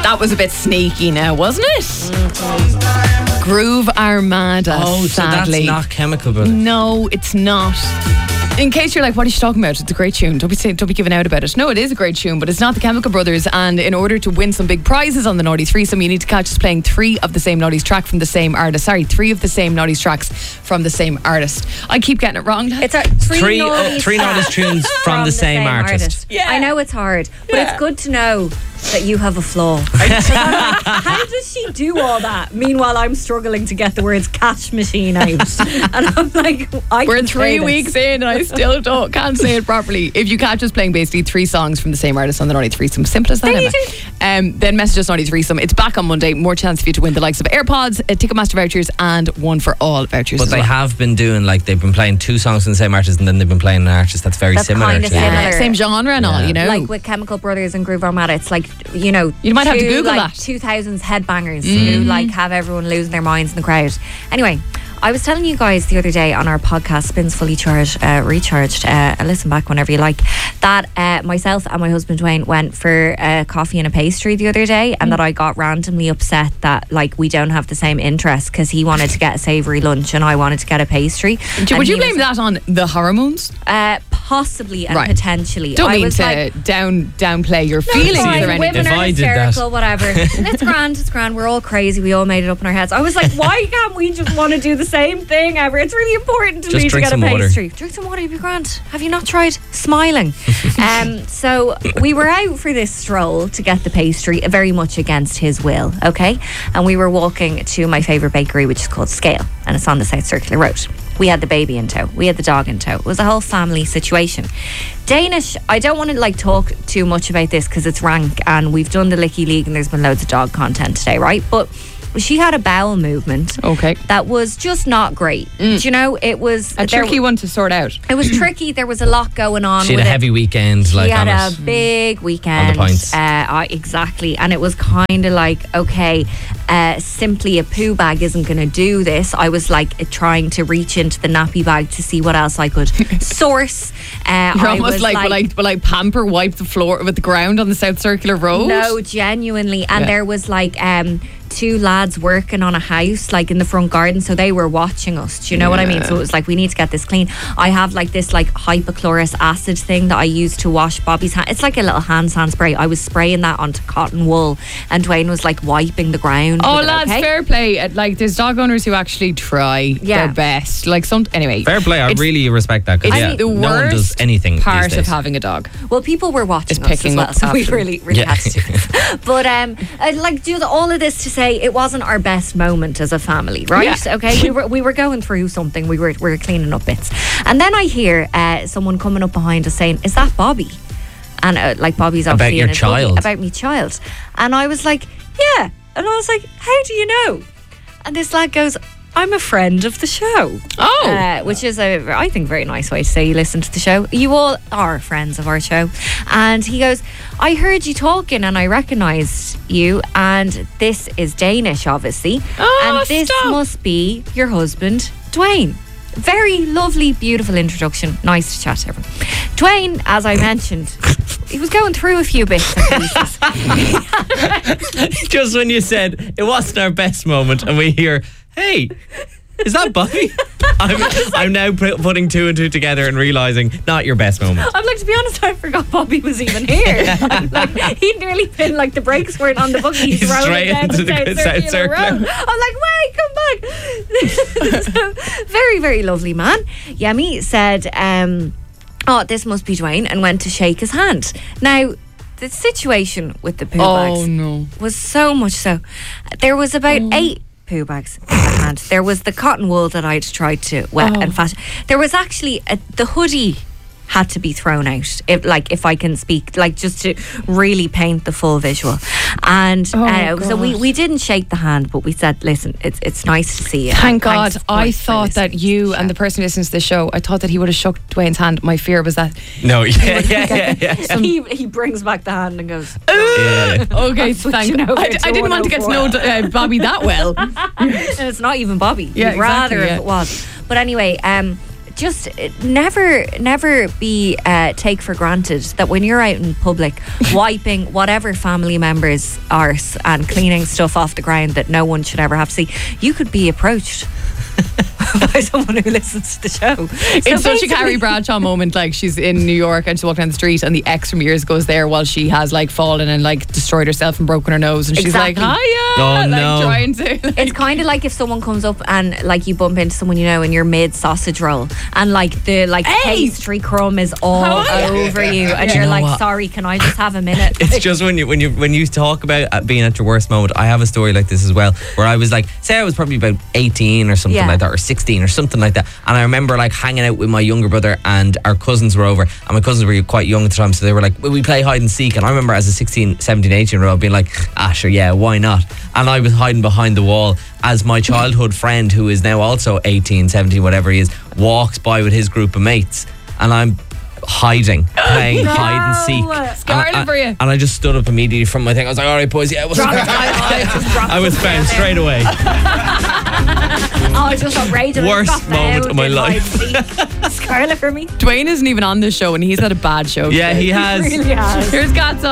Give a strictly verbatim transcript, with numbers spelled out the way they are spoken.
That was a bit sneaky now, wasn't it? Mm-hmm. Groove Armada, Oh, so sadly. that's not Chemical Brothers. No, it's not. In case you're like, what is she talking about? It's a great tune. Don't be saying, don't be giving out about it. No, it is a great tune, but it's not the Chemical Brothers. And in order to win some big prizes on the Naughty Threesome, you need to catch us playing three of the same Naughty's track from the same artist. Sorry, three of the same Naughty's tracks from the same artist. I keep getting it wrong. It's a three Three, naughties uh, three Naughty's tunes from, from the same, artist. Yeah. I know it's hard, but Yeah. it's good to know that you have a flaw. How does she do all that? Meanwhile, I'm struggling to get the words cash machine out. And I'm like, I We're can three say this. weeks in and I still don't can't say it properly. If you catch us playing basically three songs from the same artist on the Naughty Threesome, simple as that, There you Emma. Um, then message us Naughty Threesome. It's back on Monday. More chance for you to win the likes of AirPods, uh, Ticketmaster vouchers, and One for All vouchers. But as they well. have been doing, like, they've been playing two songs from the same artist, and then they've been playing an artist that's very That's similar. kinda to similar. Yeah, same genre and all, Yeah. you know. Like with Chemical Brothers and Groove Armada, it's like, you know, You might have to two, Google like, that. two thousands headbangers who like have everyone losing their minds in the crowd. Anyway, I was telling you guys the other day on our podcast, Spins Fully Charged, uh, Recharged, uh, listen back whenever you like, that uh, myself and my husband Dwayne went for a coffee and a pastry the other day, and that I got randomly upset that like we don't have the same interests, because he wanted to get a savoury lunch and I wanted to get a pastry. Would you, And would you he blame was- that on the hormones? Uh, possibly and Right. potentially. Don't I mean was to like, down downplay your No, feelings fine. or anything. Women If are I did that- hysterical, whatever. It's grand, it's grand. We're all crazy. We all made it up in our heads. I was like, why can't we just want to do the same thing ever? It's really important to Just me to drink get a some water. pastry. Drink some water, you'd be grand. Have you not tried smiling? um, so we were out for this stroll to get the pastry, very much against his will, okay? And we were walking to my favourite bakery, which is called Scale, and it's on the South Circular Road. We had the baby in tow. We had the dog in tow. It was a whole family situation. Danish, I don't want to like talk too much about this because it's rank, and we've done the Licky League and there's been loads of dog content today, right? But she had a bowel movement Okay. that was just not great. Do you know, it was A there- tricky one to sort out. It was tricky. There was a lot going on. She had with a it. heavy weekend, She like, had on a it. big weekend. On the points. Uh, I- exactly. And it was kind of like, okay, uh, simply a poo bag isn't going to do this. I was like trying to reach into the nappy bag to see what else I could source. Uh, You're I almost was like, will I, will I pamper wipe the floor with the ground on the South Circular Road? No, genuinely. And Yeah. there was like um, two lads working on a house like in the front garden, so they were watching us. Do you know what I mean? So it was like, we need to get this clean. I have like this like hypochlorous acid thing that I use to wash Bobby's hand. It's like a little hand sand spray. I was spraying that onto cotton wool, and Dwayne was like wiping the ground. Oh, with it, lads, okay? fair play. Uh, Like, there's dog owners who actually try Yeah. their best. Like, some anyway. Fair play. I It's- really respect that, because It's yeah, the no worst one does anything part these days. of having a dog. Well, people were watching It's us picking as well, up so we after. really, really Yeah. had to do this. But um, I'd like do the, all of this to say it wasn't our best moment as a family, right? Yeah. Okay, we were we were going through something. We were we were cleaning up bits, and then I hear uh, someone coming up behind us saying, "Is that Bobby?" And uh, like Bobby's About obviously your in his buggy, child. about me child, and I was like, "Yeah," and I was like, "How do you know?" And this lad goes, "I'm a friend of the show." Oh. Uh, which is a, I think, very nice way to say you listen to the show. You all are friends of our show. And he goes, "I heard you talking and I recognised you, and this is Danish, obviously. Oh, and this stop. must be your husband, Dwayne." Very lovely, beautiful introduction. Nice to chat to everyone. Dwayne, as I mentioned, he was going through a few bits and pieces. Just when you said it wasn't our best moment, and we hear, "Hey, is that Bobby?" I'm, I'm now put, putting two and two together and realising not your best moment. I'm like, to be honest, I forgot Bobby was even here. I'm like, he'd nearly been like the brakes weren't on the buggy. He's He's rolling straight down into the the South South Circular Circular. Road. I'm like, wait, come back. So, very, very lovely man. Yemi said, um, "Oh, this must be Dwayne," and went to shake his hand. Now, the situation with the poo Oh, bags no. was so much so. There was about eight poo bags in my hand. There was the cotton wool that I'd tried to wet Oh. and fat. There was actually a, the hoodie had to be thrown out, if like if I can speak, like just to really paint the full visual. And Oh, uh, so we, God. we didn't shake the hand, but we said, "Listen, it's it's nice to see you." Thank And God. thanks, of I course, for thought listening that to you the and the show. person listening to the show, I thought that he would have shook Dwayne's hand. My fear was that. No, yeah, yeah, yeah, yeah. he he brings back the hand and goes, yeah. Okay, switching thank over I, to I didn't want to get to know uh, Bobby that well. and it's not even Bobby. Yeah, You'd rather exactly, if yeah. it was. But anyway, um, just uh, never, never be uh, take for granted that when you're out in public, wiping whatever family members are and cleaning stuff off the ground that no one should ever have to see, you could be approached by someone who listens to the show. So it's such a basically- Carrie Bradshaw moment. Like, she's in New York and she's walking down the street, and the ex from years goes there while she has like fallen and like destroyed herself and broken her nose, and she's Exactly. like, hiya, Oh, like no. trying to. Like, It's kind of like if someone comes up and like you bump into someone you know and you're mid sausage roll and like the like Hey! pastry crumb is all How are you? over you and Do you you're know like, what? sorry, can I just have a minute? It's just when you when you when you talk about uh, being at your worst moment. I have a story like this as well, where I was like, say I was probably about eighteen or something Yeah. like that, or sixteen or something like that, and I remember like hanging out with my younger brother, and our cousins were over, and my cousins were quite young at the time, so they were like, "Will we play hide and seek?" And I remember as a sixteen, seventeen, eighteen year old being like, "Ah, sure, yeah, why not?" And I was hiding behind the wall as my childhood friend, who is now also eighteen, seventeen, whatever he is, walks by with his group of mates, and I'm hiding, playing hide and seek. Scarlet And I- for you. And I just stood up immediately from my thing. I was like, all right, boys, yeah, what's Drop up? it, just drop I was it found there. straight away. Oh, it's just outrageous. Worst It's got moment found of my in life. hide and seek. Scarlet for me. Dwayne isn't even on this show, and he's had a bad show. Yeah, today. he has. Really has. Here's God's